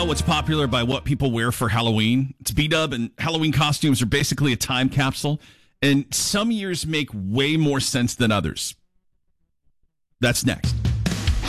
What's popular by what people wear for Halloween? It's B-Dub, and Halloween costumes are basically a time capsule, and some years make way more sense than others. That's next.